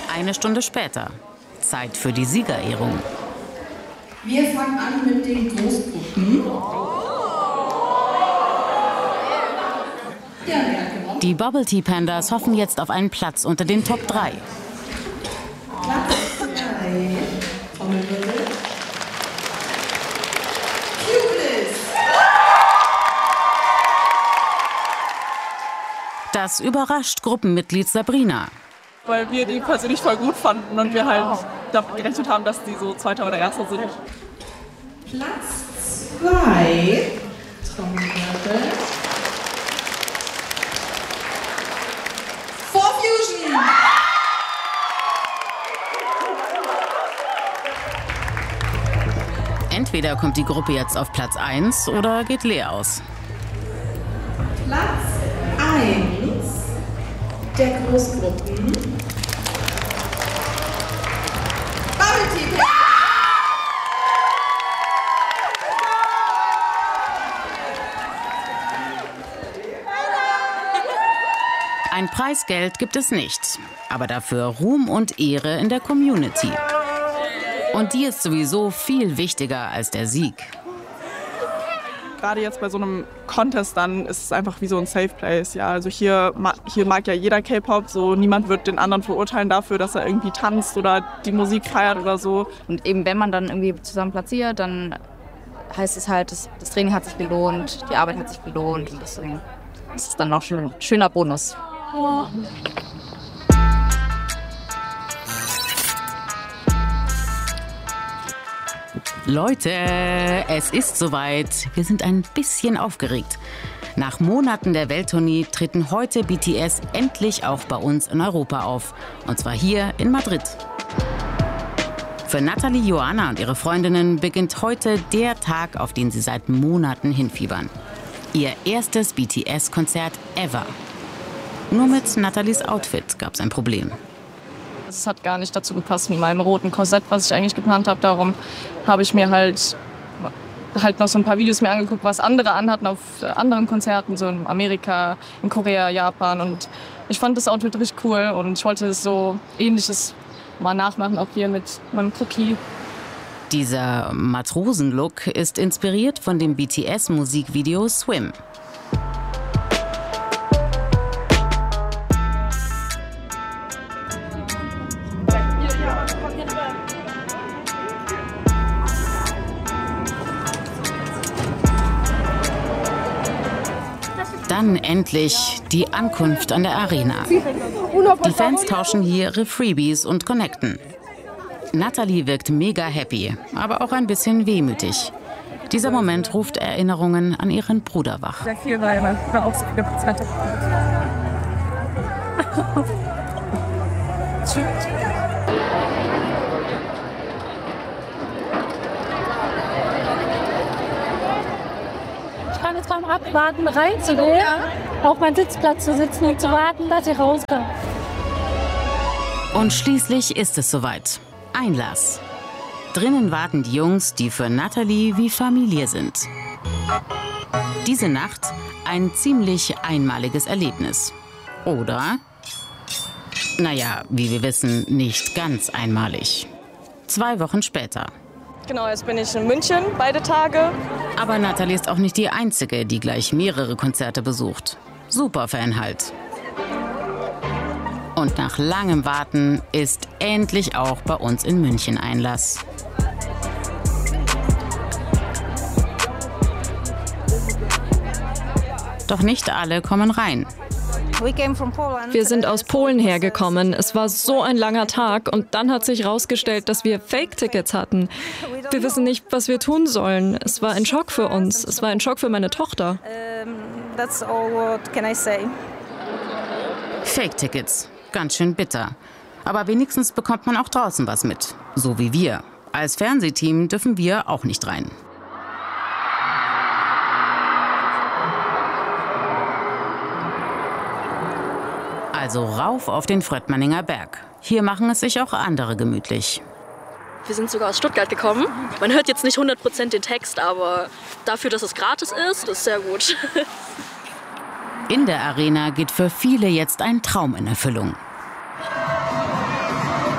Eine Stunde später. Zeit für die Siegerehrung. Wir fangen an mit den Großgruppen. Ja, wer hat gewonnen? Die Bubble Tea Pandas hoffen jetzt auf einen Platz unter den Top 3. Platz 3. Trommelwirbel. Das überrascht Gruppenmitglied Sabrina. Weil wir die persönlich voll gut fanden und wir halt damit gerechnet haben, dass die so Zweiter oder Erster sind. Platz 2. Trommelwirbel. Fusion. Entweder kommt die Gruppe jetzt auf Platz 1 oder geht leer aus. Platz 1 der Großgruppen. Bubble Tea. Ein Preisgeld gibt es nicht, aber dafür Ruhm und Ehre in der Community. Und die ist sowieso viel wichtiger als der Sieg. Gerade jetzt bei so einem Contest dann ist es einfach wie so ein Safe Place. Ja, also hier mag ja jeder K-Pop, so niemand wird den anderen verurteilen dafür, dass er irgendwie tanzt oder die Musik feiert oder so. Und eben wenn man dann irgendwie zusammen platziert, dann heißt es halt, das Training hat sich gelohnt, die Arbeit hat sich gelohnt und deswegen ist es dann noch ein schöner Bonus. Oh. Leute, es ist soweit. Wir sind ein bisschen aufgeregt. Nach Monaten der Welttournee treten heute BTS endlich auch bei uns in Europa auf. Und zwar hier in Madrid. Für Nathalie, Joanna und ihre Freundinnen beginnt heute der Tag, auf den sie seit Monaten hinfiebern. Ihr erstes BTS-Konzert ever. Nur mit Nathalies Outfit gab es ein Problem. Es hat gar nicht dazu gepasst mit meinem roten Korsett, was ich eigentlich geplant habe. Darum habe ich mir halt noch so ein paar Videos mir angeguckt, was andere anhatten auf anderen Konzerten, so in Amerika, in Korea, Japan. Und ich fand das Outfit richtig cool und ich wollte so Ähnliches mal nachmachen, auch hier mit meinem Cookie. Dieser Matrosen-Look ist inspiriert von dem BTS-Musikvideo Swim. Dann endlich die Ankunft an der Arena. Die Fans tauschen hier ihre Freebies und connecten. Nathalie wirkt mega happy, aber auch ein bisschen wehmütig. Dieser Moment ruft Erinnerungen an ihren Bruder wach. Sehr viel, weil man war auch so viel Prozent. Ich kann jetzt kaum abwarten, reinzugehen, auf meinen Sitzplatz zu sitzen und zu warten, dass ich rauskomme. Und schließlich ist es soweit. Einlass. Drinnen warten die Jungs, die für Nathalie wie Familie sind. Diese Nacht ein ziemlich einmaliges Erlebnis. Oder? Naja, wie wir wissen, nicht ganz einmalig. 2 Wochen später. Genau, jetzt bin ich in München, beide Tage. Aber Nathalie ist auch nicht die Einzige, die gleich mehrere Konzerte besucht. Superfan halt. Und nach langem Warten ist endlich auch bei uns in München Einlass. Doch nicht alle kommen rein. Wir sind aus Polen hergekommen. Es war so ein langer Tag und dann hat sich herausgestellt, dass wir Fake-Tickets hatten. Wir wissen nicht, was wir tun sollen. Es war ein Schock für uns. Es war ein Schock für meine Tochter. Fake-Tickets. Ganz schön bitter. Aber wenigstens bekommt man auch draußen was mit. So wie wir. Als Fernsehteam dürfen wir auch nicht rein. Also rauf auf den Fröttmanninger Berg. Hier machen es sich auch andere gemütlich. Wir sind sogar aus Stuttgart gekommen. Man hört jetzt nicht 100% den Text, aber dafür, dass es gratis ist, ist sehr gut. In der Arena geht für viele jetzt ein Traum in Erfüllung.